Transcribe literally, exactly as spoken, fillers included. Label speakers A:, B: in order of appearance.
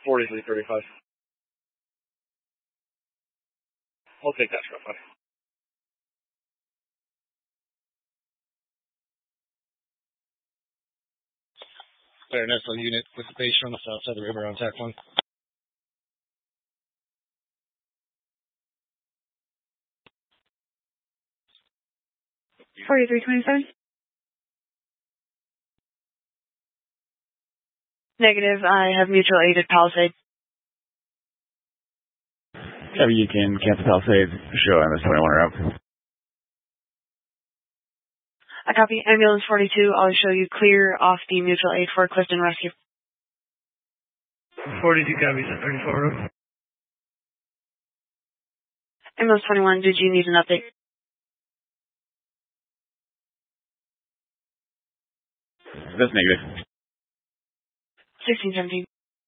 A: forty-three thirty-five. I'll take that, Scott.
B: Clear Nestle unit with the base on the south side of the river on tack one.
C: forty-three twenty-seven. Negative. I have mutual aid at Palisade.
D: Yeah, you can cancel Palisade. Show M S twenty-one route.
C: I copy. Ambulance forty-two. I'll show you clear off the mutual aid for Clifton Rescue.
A: forty-two copies at thirty-four road.
C: Ambulance twenty-one, did you need an update?
D: That's negative.
C: sixteen seventeen.